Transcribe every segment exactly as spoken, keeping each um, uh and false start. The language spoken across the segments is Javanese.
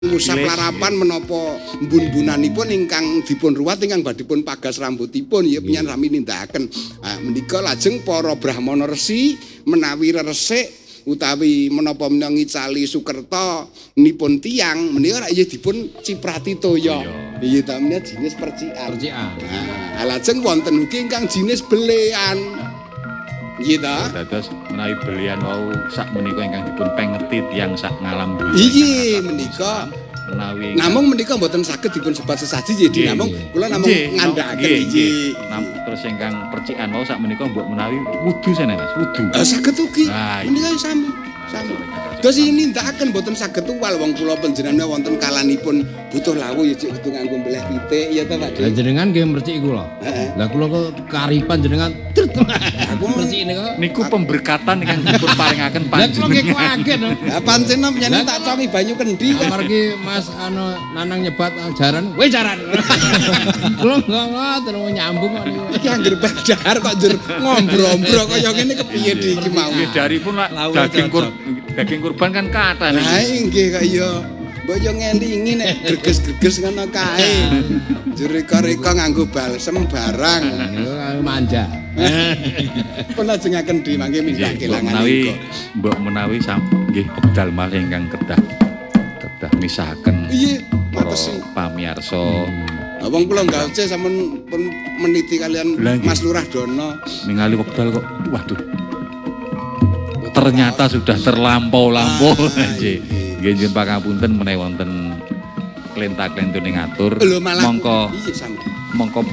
Musab larapan menapa mbun-bunanipun ingkang dipun ruwat ingkang badhepun pagas rambutipun ya penyan sami nindakaken. Ah menika lajeng para brahmana resi menawi resik utawi menapa menangi cali Sukerta nipun tiyang menika rak dipun ciprati toya. Iya ta menika jinis percikan. Percikan. Nah, lajeng wonten ugi ingkang jinis belean. Iya ta? Dados menawi belian wau sak menika ingkang dipun pengeti tiyang sak ngalam donya. Iya menika menawi namung menika mboten saged dipun sebat sesaji jadi namung kula namung ngandhakaken iki. Terus ingkang percikan wau sak menika mbok menawi wudu sene Mas, wudu. Ah saged ugi. Menika sami. Sami. Terus ini ndakaken mboten saged tuwal wong kula panjenengan wonten kalanipun butuh lawuh ya cek kudu nganggo mbleh pitik ya ta Pak. Lah jenengan nggih mercik kula. Lah kula kok karipan jenengan aku mercik niku. Niku pemberkatan ingkang dipun paringaken panjenengan. Lah kula nggih kaget. Lah pancen nyen tak congi banyu kendi kok. Amargi Mas anu nanang nyebat jaran, weh jaran. Kula enggak terus nyambung kok niku. Iki anggere badhar kok njur ngombro-ombro kaya ngene kepiye iki mau. Nggih daripun lak daging kur daging kurban kan kathah. Ha nggih kaya mbok yo ngelingi nek greges-greges ngono kae. Jureka-reka nganggo balsem barang. Niku manja. Pun lajengaken di mangke mindah kelangan menawi mbok menawi nggih wekdal malih ingkang kedah kedah misahaken. Iya, makasih pamirsa. Lah wong kula gawe sampun pun meniti kalian Mas Lurah Dono. Ningali wekdal kok waduh. Ternyata sudah terlampau-lampau. Nggih. Nggih njen pangapunten menawi wonten klenta-klentune ngatur. Mongko mongko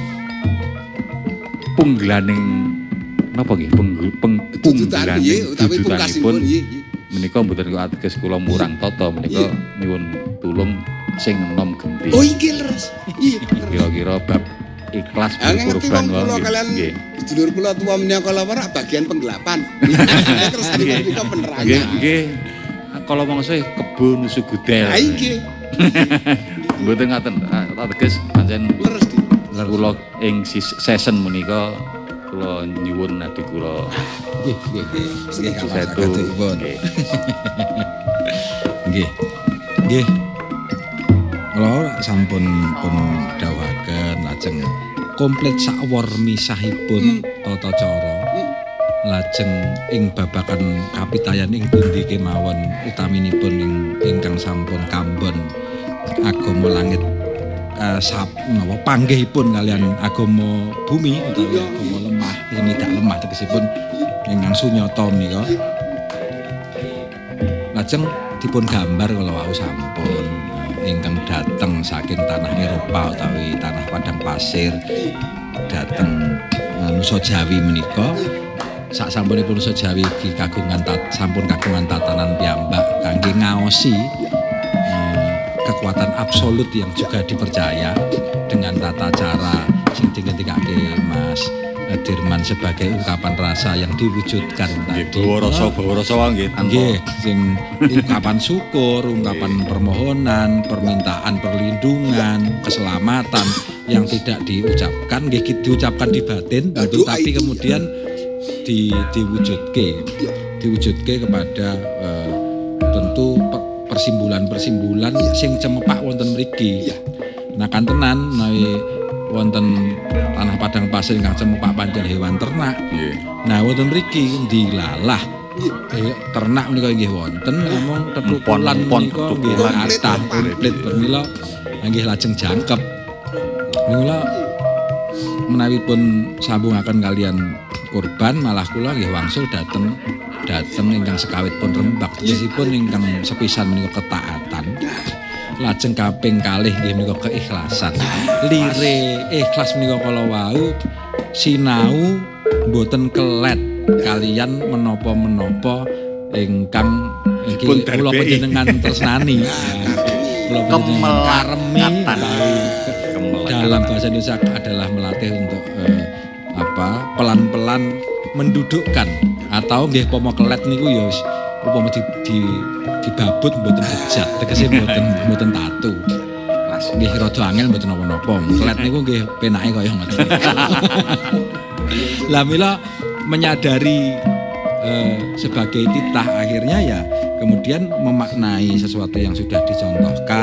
pungglaning napa nggih pungglan utawi pungkasipun menika mboten kok ateges kula murang tata menika nyuwun tulung sing enom genti. Oh iki leres. Iya. Kira-kira bab ikhlas berkorban wae. Nggih. Sedulur kula tuwa menika kala werak bagian penggelapan. Kersane menika penerangan. Nggih, nggih. Kala mangsa kebon sugudel. Ha nggih. Mboten ngaten ateges pancen leres di. Kula ing season menika kula nyuwun adi kula nggih nggih nggih setu nggih nggih nggih kula sampun pun dawuhaken lajeng komplit sakwar misahipun tata cara lajeng ing babakan kapitayan ing pundi kemawon utaminipun ing ingkang sampun kambon agama langit Uh, sap napa panggihipun kalian agama bumi utawi agama lemah ini tak lemah tegesipun ingkang sunyata menika lajeng dipun gambar kala wau sampun uh, ingkang dateng saking tanah Eropa utawi tanah padang pasir dateng uh, Nusa Jawi menika sak sampunipun Nusa Jawi kagungan tat, sampun kagungan tatanan piyambak kangge ngaosi kekuatan absolut yang juga dipercaya dengan tata cara sing dingetikake Mas Dirman sebagai ungkapan rasa yang diwujudkan tadi. Bawa rasa, bawa rasa wae nggih. Nggih, sing ungkapan syukur, ungkapan permohonan, permintaan perlindungan, keselamatan yang tidak diucapkan, nggih diucapkan di batin, betul, tapi kemudian di diwujudke, diwujudke kepada uh, tentu persimbulan-persimbulan sing cemepak wonten mriki. Nah kan tenan menawi wonten tanah padang pasir ingkang cemepak pancen hewan ternak. Nah wonten mriki dilalah eh, ternak menika nggih wonten namung tetukulan menika nggih kathah komplit pramila nggih lajeng jangkep. Mula menawi pun sambungaken kalian kurban malah kula nggih wangsul dateng dateng ingkang sekawit pun rembak tegesipun ingkang sepisan menika ketaatan lajeng kaping kalih nggih menika keikhlasan lire ikhlas menika kala wau sinau mboten kelet kalian menapa-menapa ingkang iki kula panjenengan tresnani kula panjenengan karemi dalam bahasa Indonesia adalah melatih untuk eh, apa pelan-pelan mendudukkan atau nggih pomo kelet niku ya upama di, di dibabut mboten bejat tegese mboten mboten tatu. Nggih rada angel mboten napa-napa. Kelet niku nggih penake kaya ngoten. Lah mila menyadari eh, sebagai titah akhirnya ya kemudian memaknai sesuatu yang sudah dicontohkan